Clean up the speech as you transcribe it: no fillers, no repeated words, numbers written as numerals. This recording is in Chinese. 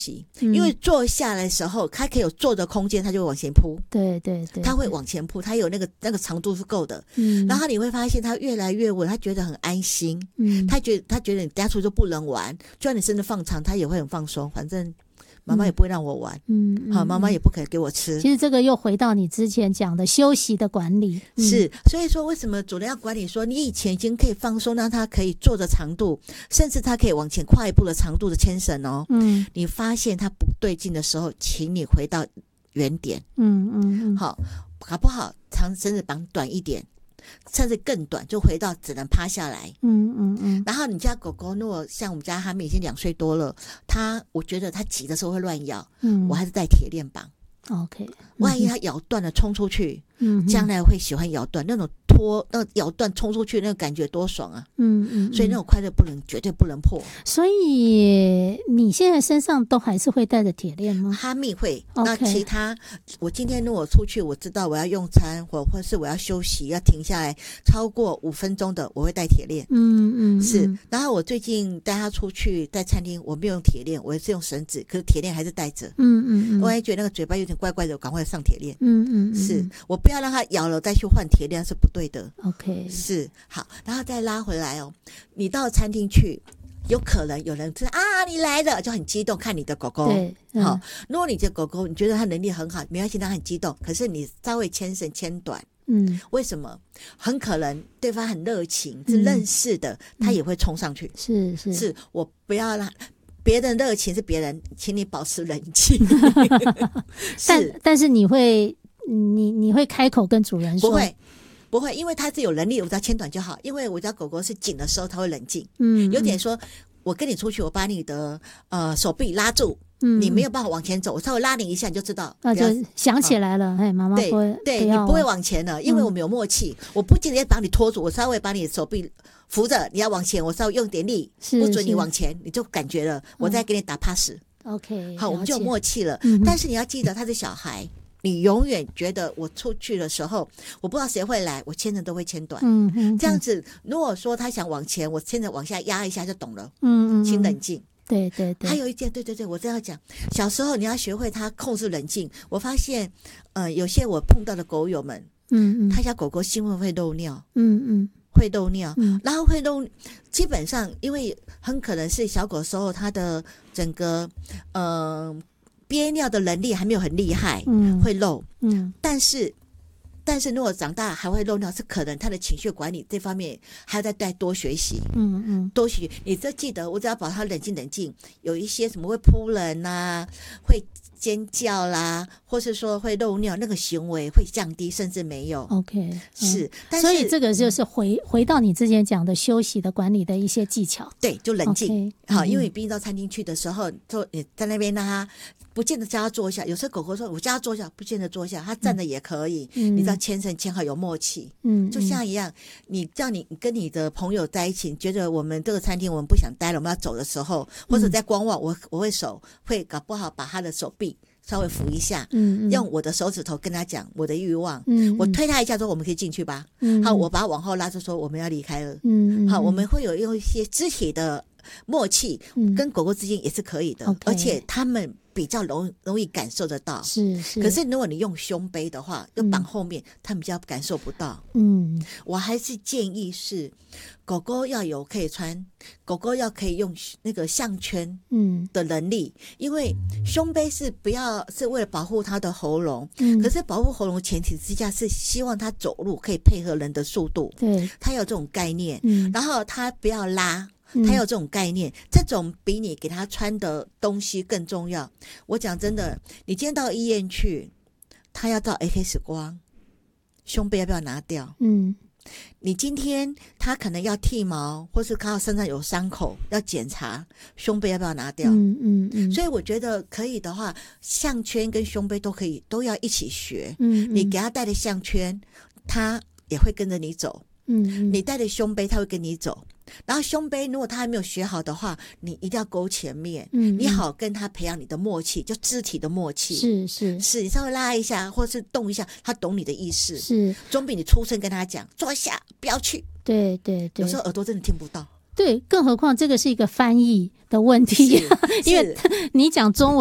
因为坐下来的时候它可以有坐的空间，它就会往前扑， 对对对， 它会往前扑，它有那个长度是够的，然后你会发现它越来越稳，它觉得很安心，他觉得你等下出去就不能玩，就算你身子放长他也会很放松，反正妈妈也不会让我玩，好，妈妈也不可以给我吃。 其实这个又回到你之前讲的休息的管理， 是，所以说为什么主人要管理说你以前已经可以放松，让他可以坐的长度，甚至他可以往前跨一步的长度的牵绳哦。你发现他不对劲的时候，请你回到原点。好，搞不好长绳子绑短一点。甚至更短，就回到只能趴下来。然后你家狗狗如果像我们家哈密已经2岁多了，我觉得它急的时候会乱咬，我还是带铁链绑。 OK， 万一它咬断了冲出去，将来会喜欢咬断，那种那咬断冲出去那个感觉多爽啊！所以那种快乐绝对不能破。 所以你现在身上都还是会带着铁链吗？ 哈密会， okay. 那其他我今天如果出去，我知道我要用餐或是我要休息，要停下来超过5分钟的，我会带铁链。是。然后我最近带他出去在餐厅，我没有用铁链，我是用绳子，可是铁链还是带着。我也觉得那个嘴巴有点怪怪的，我赶快上铁链。是我不要让它咬了再去换铁链是不对的。 OK， 是好，然后再拉回来哦。你到餐厅去，有可能有人知道啊你来了，就很激动看你的狗狗。 对， 好，如果你的狗狗你觉得它能力很好，没关系，它很激动，可是你稍微牵绳牵短。为什么？很可能对方很热情，是认识的，他也会冲上去。是我不要让别人热情是别人，请你保持冷静。 但是你会开口跟主人说？ 不会，因为他是有能力，我只要牵短就好。因为我家狗狗是紧的时候，它会冷静。有点说，我跟你出去，我把你的手臂拉住，你没有办法往前走，我稍微拉你一下，你就知道。 就想起来了，妈妈不会， 对你不会往前了，因为我们有默契。我不直接把你拖住，我稍微把你手臂扶着，你要往前，我稍微用点力，不准你往前，你就感觉了，我再给你打 pass。 OK， 好，我们就有默契了。但是你要记得，他是小孩。你永远觉得我出去的时候，我不知道谁会来，我牵着都会牵短。这样子，如果说他想往前，我牵着往下压一下就懂了。请冷静。 对。 还有一件，对，我这样讲，小时候你要学会他控制冷静。我发现，有些我碰到的狗友们，他家狗狗兴奋会漏尿，会漏尿，然后会漏，基本上因为很可能是小狗的时候，它的整个憋尿的能力还没有很厉害，会漏，但是如果长大还会漏尿，是可能他的情绪管理这方面还要再多学习，多学。你只记得，我只要保他冷静，有一些什么会扑人啊，会尖叫啦，或是说会漏尿，那个行为会降低，甚至没有。 OK， 是， 所以这个就是回到你之前讲的休息的管理的一些技巧。 对，就冷静。好，因为你毕竟到餐厅去的时候，就你在那边让他不见得叫他坐下，有时候狗狗说我叫他坐下，不见得坐下，他站着也可以。你知道牵绳牵好有默契，就像一样，你叫你跟你的朋友在一起，觉得我们这个餐厅我们不想待了，我们要走的时候，或者在观望，我会搞不好把他的手臂稍微扶一下，用我的手指头跟他讲我的欲望，我推他一下说我们可以进去吧，好，我把他往后拉着说我们要离开了，好，我们会用一些肢体的默契，跟狗狗之间也是可以的，而且他们比较容易感受得到， 是。 可是如果你用胸背的话，又绑后面，他们比较感受不到。我还是建议是狗狗要有可以穿，狗狗要可以用那个项圈的能力，因为胸背是为了保护它的喉咙，可是保护喉咙前提之下是希望它走路可以配合人的速度， 对， 它有这种概念，然后它不要拉。他有这种概念，这种比你给他穿的东西更重要。我讲真的，你今天到医院去，他要照 X 光，胸背要不要拿掉？你今天他可能要剃毛，或是看到身上有伤口要检查，胸背要不要拿掉？所以我觉得可以的话，项圈跟胸背都要一起学。你给他戴的项圈，他也会跟着你走。你戴的胸背，他会跟你走。然后胸背如果他还没有学好的话，你一定要勾前面，你好跟他培养你的默契，就肢体的默契。是，你稍微拉一下或是动一下，他懂你的意思，是总比你出声跟他讲坐下不要去。对，有时候耳朵真的听不到。 对，更何况这个是一个翻译的问题，因为你讲中文